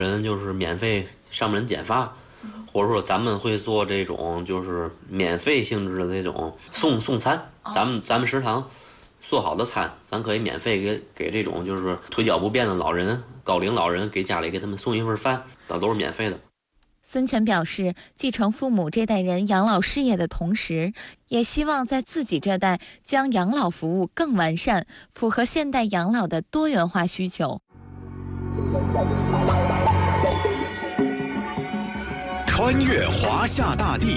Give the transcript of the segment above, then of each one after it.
人就是免费上门剪发，或者说咱们会做这种就是免费性质的这种送餐，咱们食堂做好的餐，咱可以免费给这种就是腿脚不便的老人、高龄老人给家里给他们送一份饭，那都是免费的。 孙权表示，继承父母这代人养老事业的同时，也希望在自己这代将养老服务更完善，符合现代养老的多元化需求。 穿越华夏大地，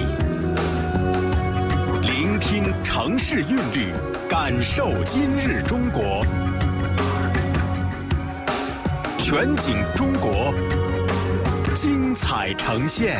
聆听城市韵律，感受今日中国。全景中国，精彩呈现。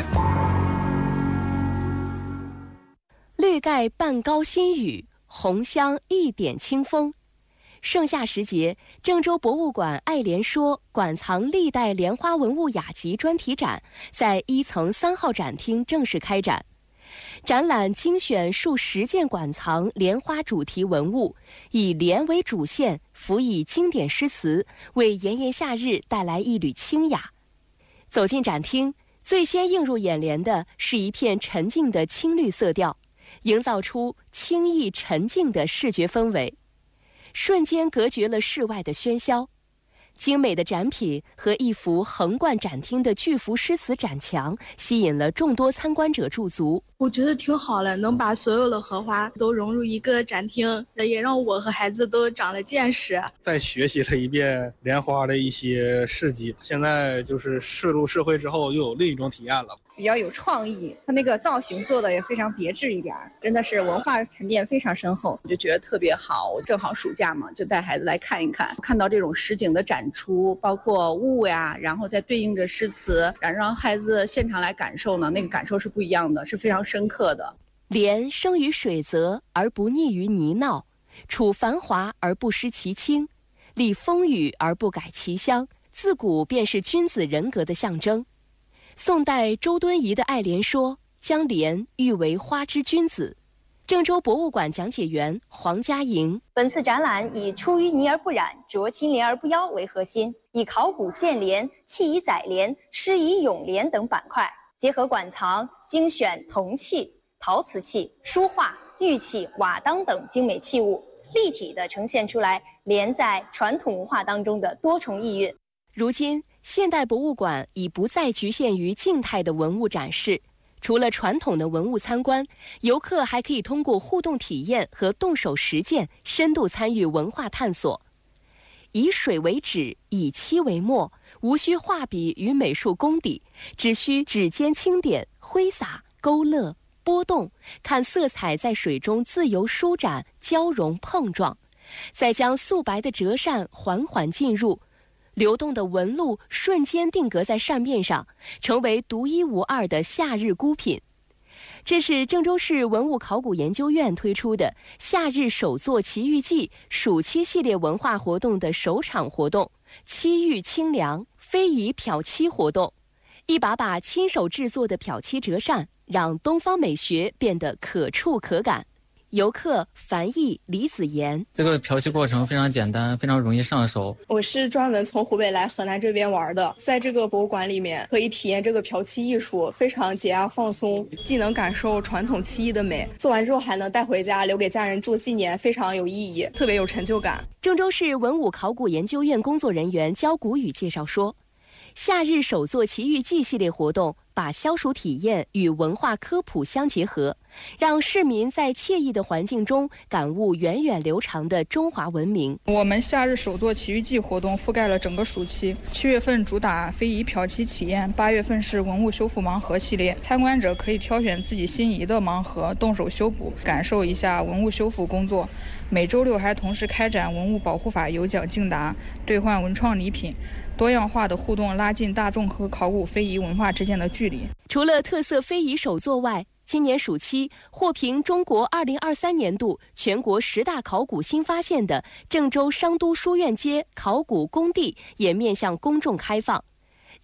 绿盖半高新雨，红香一点清风。盛夏时节，郑州博物馆爱莲说馆藏历代莲花文物雅集专题展在1层3号展厅正式开展。展览精选数10件馆藏莲花主题文物，以莲为主线，辅以经典诗词，为炎炎夏日带来一缕清雅。走进展厅，最先映入眼帘的是一片沉静的青绿色调，营造出清逸沉静的视觉氛围，瞬间隔绝了室外的喧嚣。精美的展品和一幅横贯展厅的巨幅诗词展墙，吸引了众多参观者驻足。 我觉得挺好的，能把所有的荷花都融入一个展厅，也让我和孩子都长了见识。 再学习了一遍莲花的一些事迹，现在就是涉入社会之后又有另一种体验了。 比较有创意，它那个造型做的也非常别致一点，真的是文化沉淀非常深厚， 我就觉得特别好。我正好暑假嘛，就带孩子来看一看，看到这种实景的展出，包括物呀，然后再对应着诗词，让孩子现场来感受呢，那个感受是不一样的，是非常深刻的。 莲生于水泽而不溺于泥淖，处繁华而不失其清，历风雨而不改其香，自古便是君子人格的象征。宋代周敦颐的爱莲说将莲誉为花之君子。郑州博物馆讲解员黄佳莹， 本次展览以出淤泥而不染，濯清涟而不妖为核心，以考古建莲、器以载莲、诗以咏莲等板块，结合馆藏精选铜器、陶瓷器、书画、玉器、瓦当等精美器物，立体地呈现出来莲在传统文化当中的多重意蕴。 如今现代博物馆已不再局限于静态的文物展示，除了传统的文物参观，游客还可以通过互动体验和动手实践，深度参与文化探索。以水为纸，以漆为墨，无需画笔与美术功底，只需指尖轻点，挥洒、勾勒、拨动，看色彩在水中自由舒展、交融碰撞，再将素白的折扇缓缓进入，流动的纹路瞬间定格在扇面上，成为独一无二的夏日孤品。这是郑州市文物考古研究院推出的夏日手作奇遇记暑期系列文化活动的首场活动——漆遇清凉非遗漂漆活动。一把把亲手制作的漂漆折扇，让东方美学变得可触可感。游客樊毅、李子妍， 这个漂漆过程非常简单，非常容易上手。 我是专门从湖北来河南这边玩的，在这个博物馆里面可以体验这个漂漆艺术，非常解压放松，既能感受传统漆艺的美，做完之后还能带回家留给家人做纪念，非常有意义，特别有成就感。 郑州市文物考古研究院工作人员焦谷宇介绍说，夏日手作奇遇记系列活动把消暑体验与文化科普相结合，让市民在惬意的环境中感悟源远流长的中华文明。 我们夏日手作奇遇记活动覆盖了整个暑期，7月份主打非遗漂漆体验，8月份是文物修复盲盒系列，参观者可以挑选自己心仪的盲盒，动手修补，感受一下文物修复工作。每周6还同时开展文物保护法有奖竞答，兑换文创礼品，多样化的互动拉近大众和考古非遗文化之间的距离。 除了特色非遗手作外，今年暑期获评中国2023年度全国10大考古新发现的郑州商都书院街考古工地也面向公众开放。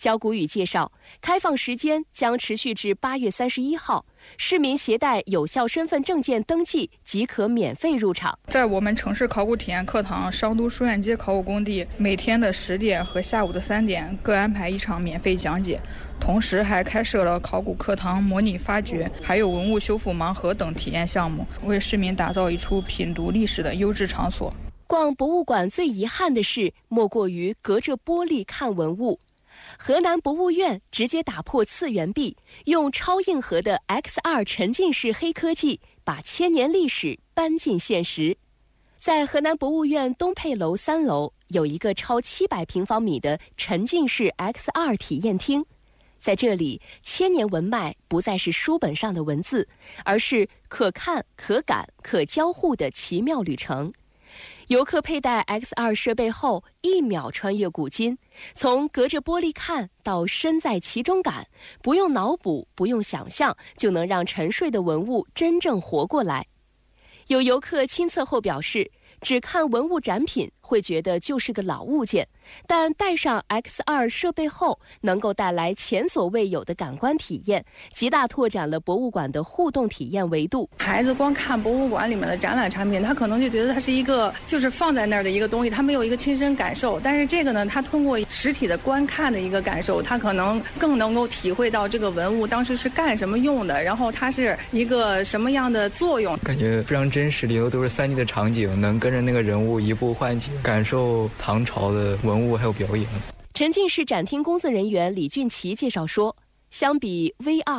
焦谷宇介绍，开放时间将持续至8月31号，市民携带有效身份证件登记即可免费入场。 在我们城市考古体验课堂商都书院街考古工地，每天的10点和下午的3点各安排一场免费讲解，同时还开设了考古课堂模拟发掘，还有文物修复盲盒等体验项目，为市民打造一处品读历史的优质场所。 逛博物馆最遗憾的事，莫过于隔着玻璃看文物。河南博物院直接打破次元壁，用超硬核的 XR 沉浸式黑科技，把千年历史搬进现实。在河南博物院东配楼3楼，有一个超700平方米的沉浸式 XR 体验厅。在这里，千年文脉不再是书本上的文字，而是可看、可感、可交互的奇妙旅程。游客佩戴 XR 设备后，1秒穿越古今，从隔着玻璃看到身在其中感，不用脑补，不用想象，就能让沉睡的文物真正活过来。有游客亲测后表示，只看文物展品会觉得就是个老物件，但戴上 XR 设备后，能够带来前所未有的感官体验，极大拓展了博物馆的互动体验维度。 孩子光看博物馆里面的展览产品，他可能就觉得它是一个就是放在那儿的一个东西，他没有一个亲身感受。但是这个呢，他通过实体的观看的一个感受，他可能更能够体会到这个文物当时是干什么用的，然后它是一个什么样的作用。 感觉非常真实，里头都是3D 的场景，能跟着那个人物移步换景，感受唐朝的文物还有表演。 沉浸式展厅工作人员李俊奇介绍说，相比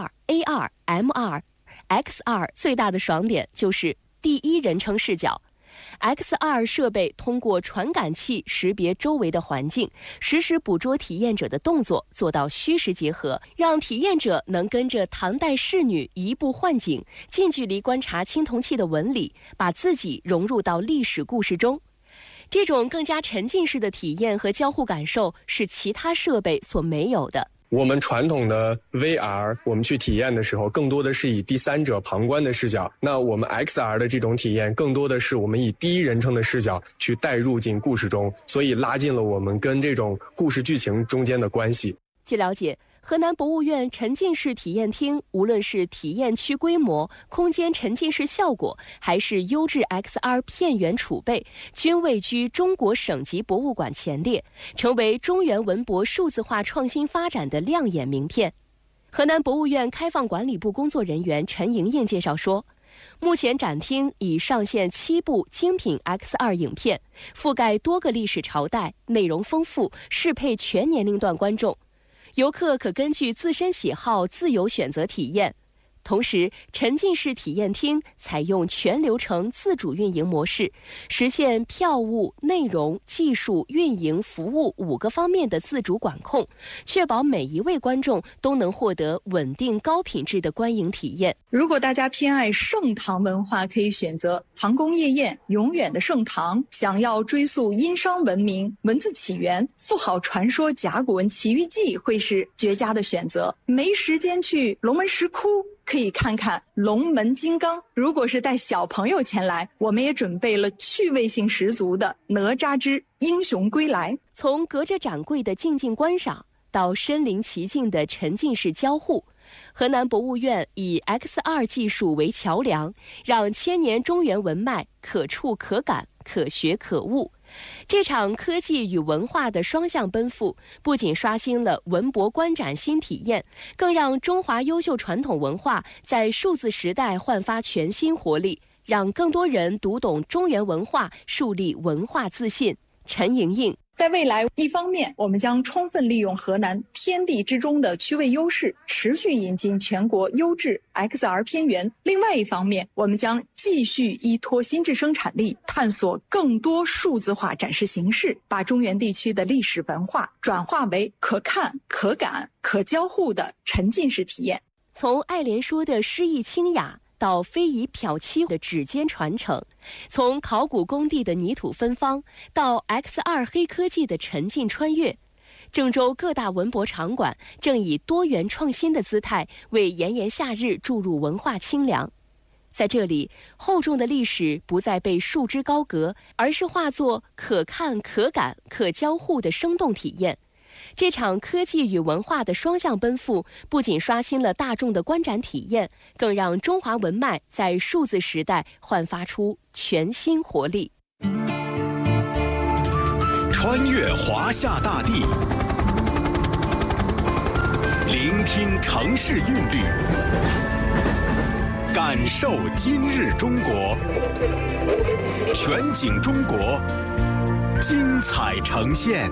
VR、AR、MR、XR 最大的爽点就是第一人称视角。XR 设备通过传感器识别周围的环境，实时捕捉体验者的动作，做到虚实结合，让体验者能跟着唐代仕女移步换景，近距离观察青铜器的纹理，把自己融入到历史故事中。这种更加沉浸式的体验和交互感受是其他设备所没有的。 我们传统的 VR， 我们去体验的时候，更多的是以第三者旁观的视角。那我们 XR 的这种体验，更多的是我们以第一人称的视角去带入进故事中，所以拉近了我们跟这种故事剧情中间的关系。 据了解，河南博物院沉浸式体验厅，无论是体验区规模、空间沉浸式效果，还是优质 XR 片源储备，均位居中国省级博物馆前列，成为中原文博数字化创新发展的亮眼名片。河南博物院开放管理部工作人员陈莹莹介绍说，目前展厅已上线7部精品 XR 影片，覆盖多个历史朝代，内容丰富，适配全年龄段观众。游客可根据自身喜好自由选择体验。同时，沉浸式体验厅采用全流程自主运营模式，实现票务、内容、技术、运营、服务5个方面的自主管控，确保每一位观众都能获得稳定高品质的观影体验。 如果大家偏爱盛唐文化，可以选择唐宫夜宴、永远的盛唐。想要追溯殷商文明、文字起源、富豪传说甲骨文奇遇记，会是绝佳的选择。没时间去龙门石窟，可以看看龙门金刚。如果是带小朋友前来，我们也准备了趣味性十足的哪吒之英雄归来。 从隔着展柜的静静观赏到身临其境的沉浸式交互，河南博物院以 XR 技术为桥梁，让千年中原文脉可触可感、可学可悟。这场科技与文化的双向奔赴，不仅刷新了文博观展新体验，更让中华优秀传统文化在数字时代焕发全新活力，让更多人读懂中原文化，树立文化自信。陈莹莹， 在未来，一方面我们将充分利用河南天地之中的区位优势，持续引进全国优质 XR 片源；另外一方面，我们将继续依托新质生产力，探索更多数字化展示形式，把中原地区的历史文化转化为可看、可感、可交互的沉浸式体验。 从爱莲说的诗意清雅，到非遗漂漆的指尖传承，从考古工地的泥土芬芳到 XR 黑科技的沉浸穿越，郑州各大文博场馆正以多元创新的姿态为炎炎夏日注入文化清凉。在这里，厚重的历史不再被束之高阁，而是化作可看、可感、可交互的生动体验。 这场科技与文化的双向奔赴，不仅刷新了大众的观展体验，更让中华文脉在数字时代焕发出全新活力。 穿越华夏大地，聆听城市韵律，感受今日中国，全景中国，精彩呈现。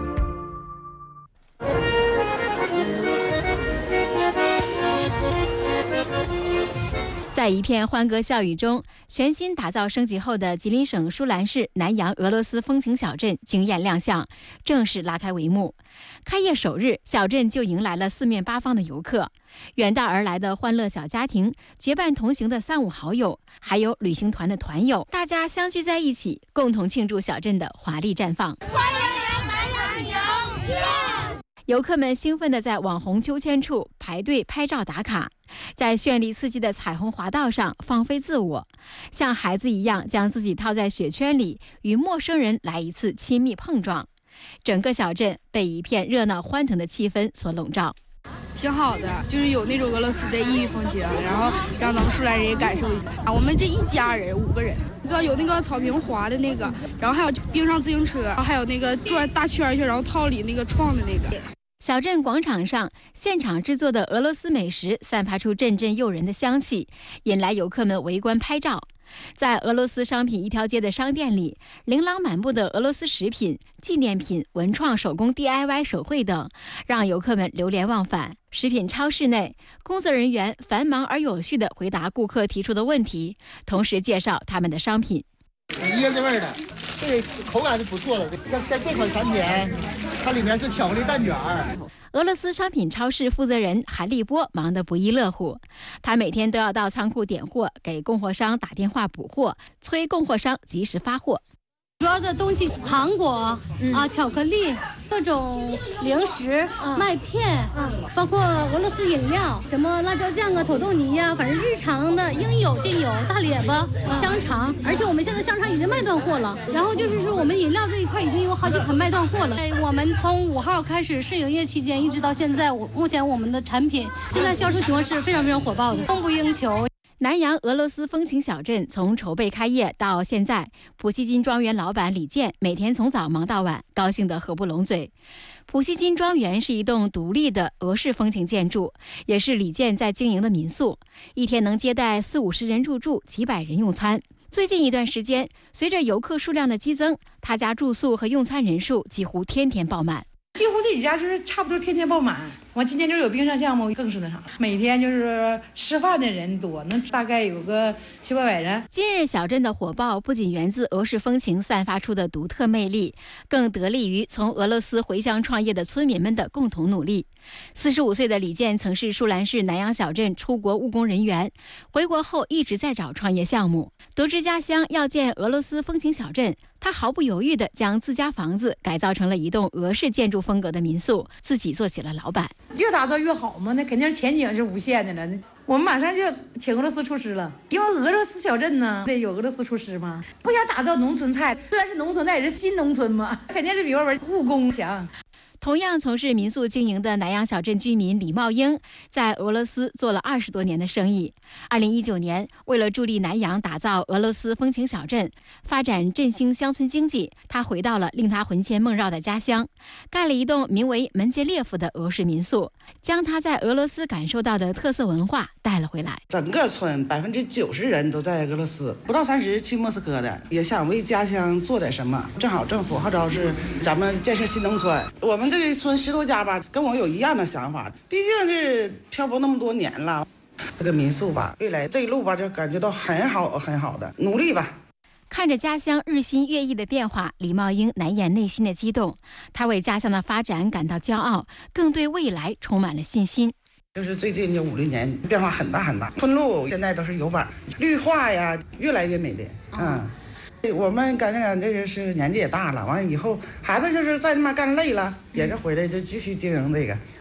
在一片欢歌笑语中，全新打造升级后的吉林省舒兰市南阳俄罗斯风情小镇惊艳亮相，正式拉开帷幕。开业首日，小镇就迎来了四面八方的游客，远道而来的欢乐小家庭，结伴同行的三五好友，还有旅行团的团友，大家相聚在一起，共同庆祝小镇的华丽绽放。 欢迎来南阳游！ 游客们兴奋地在网红秋千处排队拍照打卡，在绚丽刺激的彩虹滑道上放飞自我，像孩子一样将自己套在雪圈里，与陌生人来一次亲密碰撞。整个小镇被一片热闹欢腾的气氛所笼罩。 挺好的，就是有那种俄罗斯的异域风情，然后让咱们舒兰人也感受一下。我们这一家人5个人，有那个草坪滑的那个，然后还有冰上自行车，还有那个转大圈圈，然后套里那个创的那个。 小镇广场上，现场制作的俄罗斯美食散发出阵阵诱人的香气，引来游客们围观拍照。在俄罗斯商品一条街的商店里，琳琅满目的俄罗斯食品、纪念品、文创手工 DIY 手绘等，让游客们流连忘返。食品超市内，工作人员繁忙而有序地回答顾客提出的问题，同时介绍他们的商品。 椰子味的，这个口感是不错的。像这款产品，它里面是巧克力蛋卷。 俄罗斯商品超市负责人韩立波忙得不亦乐乎，他每天都要到仓库点货，给供货商打电话补货，催供货商及时发货。 主要的东西，糖果巧克力，各种零食、麦片，包括俄罗斯饮料，什么辣椒酱啊、土豆泥呀，反正日常的应有尽有。大列巴、香肠，而且我们现在香肠已经卖断货了。然后就是说，我们饮料这一块已经有好几款卖断货了。我们从5号开始试营业期间，一直到现在，目前我们的产品现在销售情况是非常非常火爆的，供不应求。 南阳俄罗斯风情小镇从筹备开业到现在，普希金庄园老板李健每天从早忙到晚，高兴得合不拢嘴。普希金庄园是一栋独立的俄式风情建筑，也是李健在经营的民宿，一天能接待40-50人入住，几百人用餐。最近一段时间，随着游客数量的激增，他家住宿和用餐人数几乎天天爆满。 几乎这几家就是差不多天天爆满。完今天就是有冰上项目，更是那啥，每天就是吃饭的人多，能大概有个700-800人。 今日小镇的火爆不仅源自俄式风情散发出的独特魅力，更得力于从俄罗斯回乡创业的村民们的共同努力。45岁的李健曾是舒兰市南阳小镇出国务工人员，回国后一直在找创业项目。得知家乡要建俄罗斯风情小镇，他毫不犹豫地将自家房子改造成了一栋俄式建筑风格的民宿，自己做起了老板。 越打造越好嘛，那肯定前景是无限的了。我们马上就请俄罗斯厨师了，因为俄罗斯小镇呢得有俄罗斯厨师嘛。不想打造农村菜，虽然是农村，但也是新农村嘛，肯定是比外边务工强。 同样从事民宿经营的南阳小镇居民李茂英，在俄罗斯做了20多年的生意。2019年，为了助力南阳打造俄罗斯风情小镇，发展振兴乡村经济，他回到了令他魂牵梦绕的家乡，盖了一栋名为门捷列夫的俄式民宿，将他在俄罗斯感受到的特色文化带了回来。 整个村90%人都在俄罗斯，不到30去莫斯科的，也想为家乡做点什么。正好政府号召是咱们建设新农村，我们这个村10多家吧，跟我有一样的想法，毕竟是漂泊那么多年了。这个民宿吧，未来这一路吧，就感觉到很好的努力吧。 看着家乡日新月异的变化，李茂英难掩内心的激动。他为家乡的发展感到骄傲，更对未来充满了信心。 就是最近这5-6年变化很大，村路现在都是油板，绿化呀越来越美丽。我们感觉这个是年纪也大了，完了以后孩子就是在那边干累了，也是回来就继续经营这个。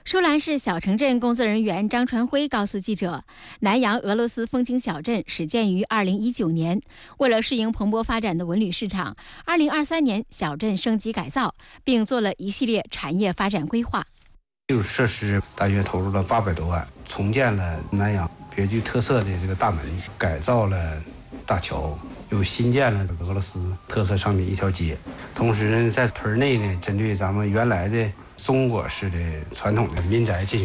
舒兰市小城镇工作人员张传辉告诉记者，南阳俄罗斯风情小镇始建于2019年，为了适应蓬勃发展的文旅市场，2023年小镇升级改造，并做了一系列产业发展规划。 基础设施大约投入了800多万，重建了南阳别具特色的这个大门，改造了大桥，又新建了俄罗斯特色商品一条街。同时呢，在屯内呢，针对咱们原来的中国式的传统的民宅进行